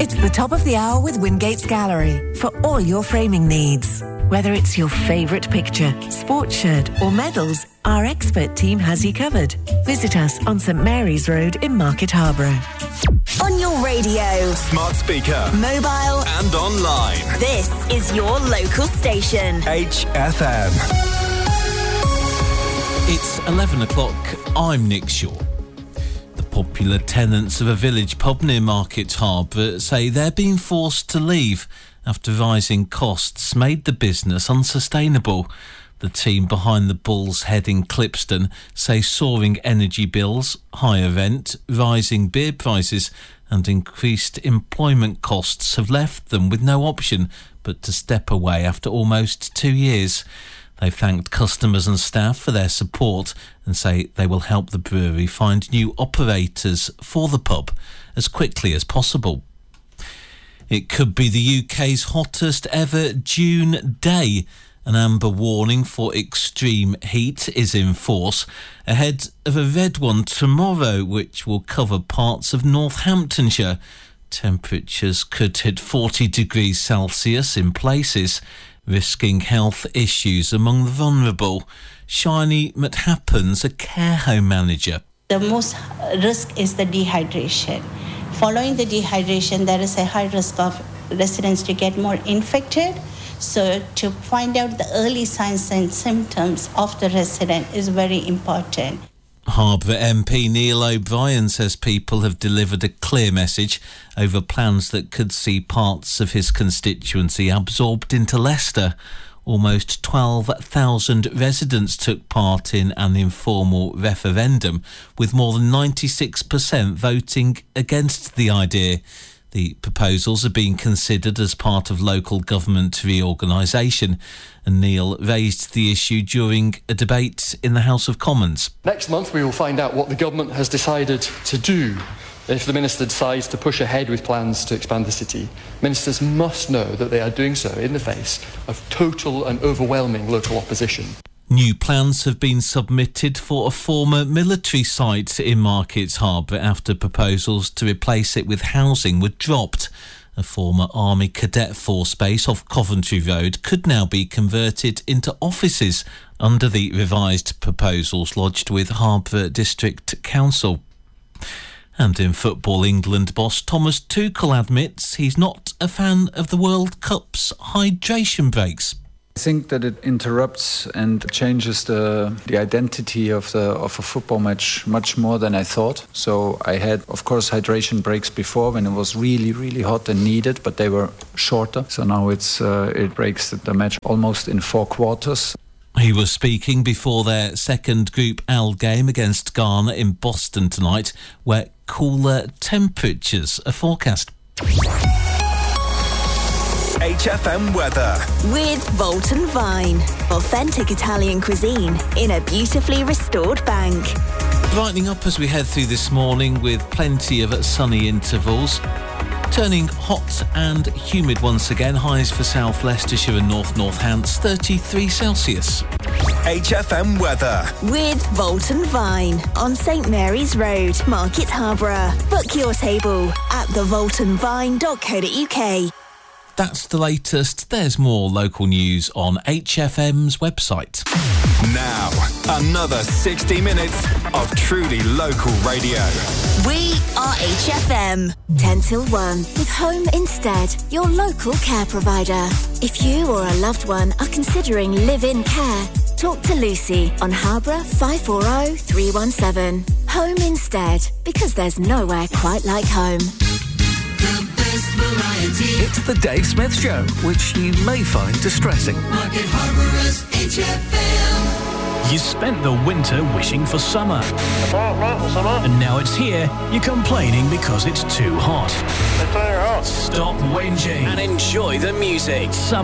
It's the top of the hour with Wingate's Gallery for all your framing needs. Whether it's your favourite picture, sports shirt or medals, our expert team has you covered. Visit us on St Mary's Road in Market Harborough. On your radio, smart speaker, mobile and online. This is your local station. HFM. It's 11 o'clock. I'm Nick Shaw. The popular tenants of a village pub near Market Harborough say they're being forced to leave after rising costs made the business unsustainable. The team behind the Bull's Head in Clipston say soaring energy bills, higher rent, rising beer prices and increased employment costs have left them with no option but to step away after almost 2 years. They thanked customers and staff for their support and say they will help the brewery find new operators for the pub as quickly as possible. It could be the UK's hottest ever June day. An amber warning for extreme heat is in force ahead of a red one tomorrow, which will cover parts of Northamptonshire. Temperatures could hit 40 degrees Celsius in places, risking health issues among the vulnerable. Shani McHappen's a care home manager. The most risk is the dehydration. Following the dehydration, there is a high risk of residents to get more infected. So to find out the early signs and symptoms of the resident is very important. Harborough MP Neil O'Brien says people have delivered a clear message over plans that could see parts of his constituency absorbed into Leicester. Almost 12,000 residents took part in an informal referendum, with more than 96% voting against the idea. The proposals are being considered as part of local government reorganisation, and Neil raised the issue during a debate in the House of Commons. Next month we will find out what the government has decided to do. If the Minister decides to push ahead with plans to expand the city, ministers must know that they are doing so in the face of total and overwhelming local opposition. New plans have been submitted for a former military site in Market Harborough after proposals to replace it with housing were dropped. A former Army Cadet Force base off Coventry Road could now be converted into offices under the revised proposals lodged with Harborough District Council. And in football, England boss Thomas Tuchel admits he's not a fan of the World Cup's hydration breaks. I think that it interrupts and changes the identity of a football match much more than I thought. So I had, of course, hydration breaks before when it was really, really hot and needed, but they were shorter. So now it breaks the match almost in 4 quarters. He was speaking before their second Group L game against Ghana in Boston tonight, where cooler temperatures are forecast. HFM weather. With Volton Vine. Authentic Italian cuisine in a beautifully restored bank. Brightening up as we head through this morning with plenty of sunny intervals. Turning hot and humid once again. Highs for South Leicestershire and North Northants, 33 Celsius. HFM weather. With Volton Vine on St Mary's Road, Market Harborough. Book your table at thevoltonvine.co.uk. That's the latest. There's more local news on HFM's website. Now, another 60 minutes of truly local radio. We are HFM. 10 till 1 with Home Instead, your local care provider. If you or a loved one are considering live-in care, talk to Lucy on Harborough 540 317. Home Instead, because there's nowhere quite like home. It's the Dave Smith Show, which you may find distressing. Market Harbour's HFM. You spent the winter wishing for summer. And now it's here, you're complaining because it's too hot. Stop whinging and enjoy the music.